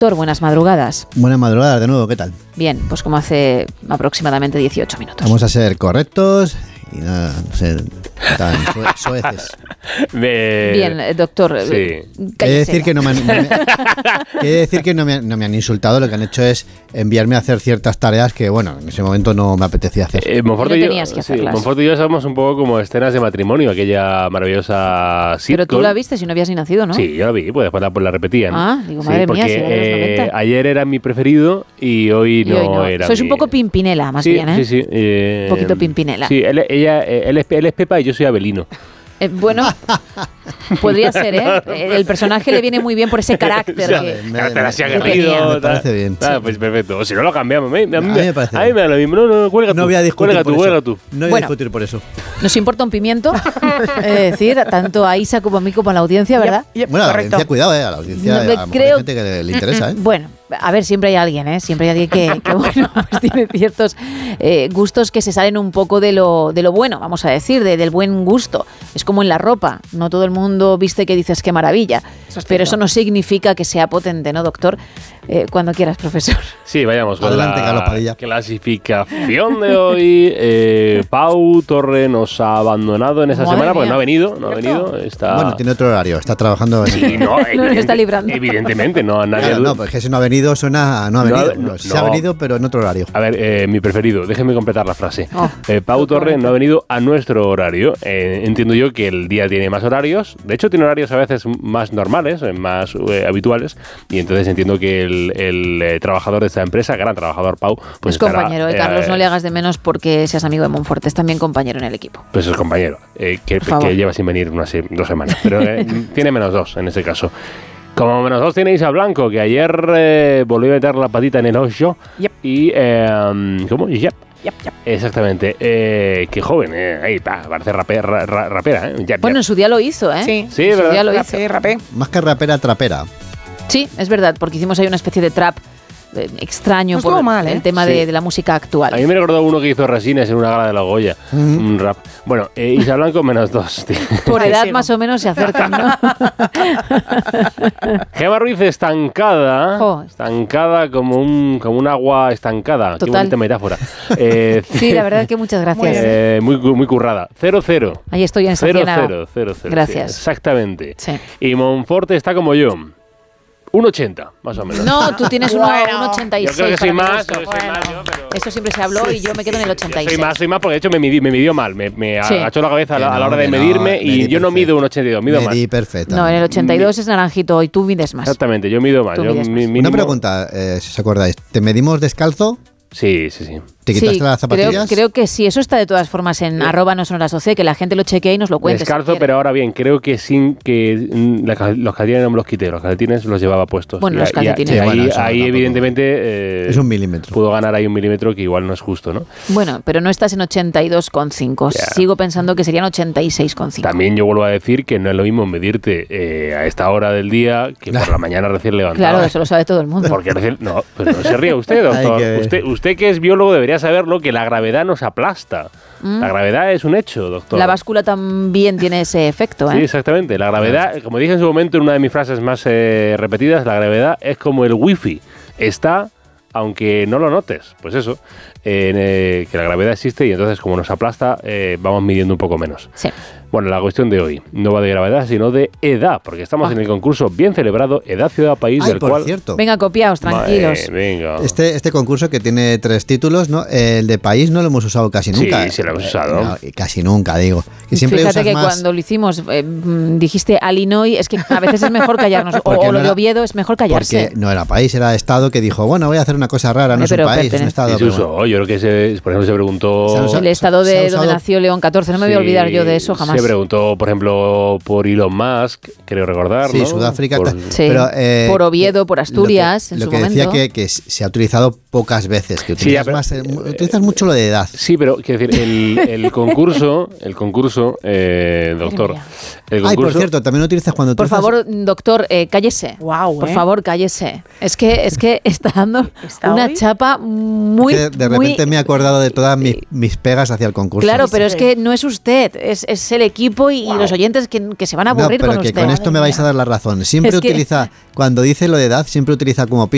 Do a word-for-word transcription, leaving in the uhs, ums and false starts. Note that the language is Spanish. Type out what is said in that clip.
Doctor, buenas madrugadas. Buenas madrugadas de nuevo, ¿qué tal? Bien, pues como hace aproximadamente dieciocho minutos. Vamos a ser correctos y nada, no sé, tan soeces. Me... Bien, doctor. Sí. Quiere decir que no me han, no me, quiere decir que no me, no me han insultado, lo que han hecho es enviarme a hacer ciertas tareas que, bueno, en ese momento no me apetecía hacer. Eh, Monforte, no y tenías yo, que sí, hacerlas. Monforte y yo somos un poco como escenas de matrimonio, aquella maravillosa sitcom. Pero tú la viste si no habías ni nacido, ¿no? Sí, yo la vi, pues después la, pues la repetían. Ah, digo, madre sí, mía, si era de los eh, noventa. ayer era mi preferido y hoy, Y no, hoy no. era Sois mi... un poco Pimpinela, más sí, bien, ¿eh? Sí, sí. Eh, un poquito Pimpinela. Sí, él, ella, él, es, él es Pepa y yo soy Abelino. Eh, bueno, podría ser, ¿eh? El personaje le viene muy bien por ese carácter. O sea, que, carácter así que aguerrido. tenía. Me parece bien. Ah, pues perfecto. O si no lo cambiamos. A mí, a mí, A mí me parece a mí me da lo mismo. No, no, cuelga tú. No voy a discutir cuelga por tú, eso. cuelga tú. No voy Bueno. a discutir por eso. Nos importa un pimiento, es decir, tanto a Isa como a mí como a la audiencia, ¿verdad? Yep, yep, Bueno, a la correcto. audiencia, cuidado, eh, a la audiencia, No, a me lo mejor creo- hay gente que le, le interesa, ¿eh? Bueno, a ver, siempre hay alguien, ¿eh? Siempre hay alguien que, que bueno, pues tiene ciertos eh, gustos que se salen un poco de lo, de lo bueno, vamos a decir, de, del buen gusto. Es como en la ropa, no todo el mundo viste que dices qué maravilla, Eso es pero cierto. eso no significa que sea potente, ¿no, doctor? Eh, cuando quieras, profesor. Sí, vayamos con Adelante, la Carlos Padilla. clasificación de hoy. Eh, Pau Torre nos ha abandonado en esta Madre semana porque mía. no ha venido. No ha ¿Cierto? venido. Está... Bueno, tiene otro horario, está trabajando en... Sí, no, No, no evidente- está librando. Evidentemente, no, nadie Claro, duda. no, pues que si no ha venido suena a no ha No, venido. no, Se ha no. venido, pero en otro horario. A ver, eh, mi preferido, déjenme completar la frase. Oh, Eh, Pau Torre no ha venido a nuestro horario. Eh, entiendo yo que el día tiene más horarios. De hecho, tiene horarios a veces más normales, eh, más eh, habituales. Y entonces entiendo que el, el, eh, trabajador de esta empresa, gran trabajador Pau, pues es compañero, estará, ¿eh, Carlos? eh, No le hagas de menos porque seas amigo de Monforte, es también compañero en el equipo. Pues es compañero, eh, que, Por favor. que lleva sin venir unas se- dos semanas. Pero eh, tiene menos dos en este caso. Como menos dos tiene Isa Blanco, que ayer eh, volvió a meter la patita en el hoyo. Yep. Y, eh, ¿cómo? Yep. Yep, yep. Exactamente. Eh, qué joven, eh. Ahí está, parece rape- ra- ra- rapera, ¿eh? Yep, Bueno, en yep. su día lo hizo, ¿eh? Sí, Sí, en su ¿verdad? día lo hizo. rapé, rapé. Más que rapera, trapera. Sí, es verdad, porque hicimos ahí una especie de trap eh, extraño No por estuvo mal, ¿eh? el tema Sí. de, de la música actual. A mí me recordó uno que hizo Resines en una gala de la Goya. Un rap. Bueno, eh, Isa Blanco menos dos. tío. Por Ahí edad sigo. más o menos se acercan, ¿no? Gema Ruiz estancada. Jo. Estancada como un, como un agua estancada. Qué Total. bonita metáfora. Eh, Sí, la verdad es que muchas gracias. Eh, muy, muy currada. cero cero. Ahí estoy en esa Cero, ciénaga. cero, cero, cero. Gracias. Sí, exactamente. Sí. Y Monforte está como yo. un ochenta, más o menos. No, tú tienes uno- Bueno. un ochenta y Yo seis. creo que soy para mi más, gusto. yo soy más yo, pero... Eso siempre se habló y yo me quedo en el ochenta y Yo seis. soy más, soy más porque de hecho me, midí- me midió mal. Me, me Sí. agachó la cabeza a la, Que a la no, hora de que no, medirme y medí yo no perfecto. mido un ochenta y dos, mido Me más. di perfecta. No, en el ochenta y dos es naranjito y tú mides más. Exactamente, yo mido más. Tú Yo mides mi- más. mínimo- Una pregunta, eh, si os acordáis. ¿Te medimos descalzo? Sí, sí, sí. ¿Te quitaste Sí, las creo, zapatillas? creo que sí, eso está de todas formas en arroba no son las doce, que la gente lo chequee y nos lo cuente. si Descalzo, quiere. pero ahora bien, creo que sin que mm, la cal- los calcetines no me los quité, los calcetines los llevaba puestos. Bueno, Y los a- y a- calcetines. y Sí, ahí, bueno, eso ahí tampoco- evidentemente eh, Es un milímetro. pudo ganar ahí un milímetro que igual no es justo, ¿no? Bueno, pero no estás en ochenta y dos coma cinco. Ya. Sigo pensando que serían ochenta y seis coma cinco. También yo vuelvo a decir que no es lo mismo medirte eh, a esta hora del día que por la mañana recién levantado. Claro, eso lo sabe todo el mundo. Porque recién, no, pues no se ríe usted, doctor. Hay que ver. Usted, usted que es biólogo debería saberlo que la gravedad nos aplasta. La gravedad es un hecho, doctor. La báscula también tiene ese efecto, Sí, ¿eh? exactamente. La gravedad, como dije en su momento en una de mis frases más eh, repetidas, la gravedad es como el wifi. Está, aunque no lo notes. Pues eso, eh, eh, que la gravedad existe y entonces como nos aplasta, eh, vamos midiendo un poco menos. Sí. Bueno, la cuestión de hoy no va de gravedad, sino de edad, porque estamos Ah. en el concurso bien celebrado Edad, Ciudad, País, Ay, del por cual... cierto. Venga, copiaos, tranquilos. Eh, venga. Este, este concurso que tiene tres títulos, ¿no? El de país no lo hemos usado casi Sí, nunca. sí lo hemos usado. No, casi nunca, digo. Que siempre Fíjate usas que más... cuando lo hicimos eh, mm, dijiste Illinois, es que a veces es mejor callarnos. o, Porque o lo no de era- Oviedo es mejor callarse. Porque no era país, era Estado que dijo, bueno, voy a hacer una cosa rara, no Hombre, es un pero país, es un pertenece- Estado. Sí, se pero usó. bueno. Yo creo que, se, por ejemplo, se preguntó... Se ha usado- El estado se ha de usado- donde nació León catorce, no me voy a Sí, olvidar yo de eso jamás. Se preguntó, por ejemplo, por Elon Musk, creo recordar, Sí, ¿no? Sudáfrica. Por- tal. Sí, Pero, eh, por Oviedo, por lo que- Asturias, en lo su que decía momento. que, que se ha utilizado pocas veces, que Sí, ya, utilizas, pero- más, eh, mu- utilizas mucho lo de edad. Sí, pero quiero decir, el, el concurso, el concurso, eh, doctor, mía. el Ay, por concurso, cierto, también lo utilizas cuando Por utilizas- favor, doctor, eh, cállese. Guau, Por ¿eh? favor, cállese. Es que, es que está dando ¿Está una hoy? chapa muy. que de muy- repente me he acordado de todas mis, mis pegas hacia el concurso. Claro, Sí, pero sí. es que no es usted, es, es el equipo y, y los oyentes que, que se van a No, aburrir pero con que usted. con esto me vais a dar la razón. Siempre Es que- utiliza, cuando dice lo de edad, siempre utiliza como pista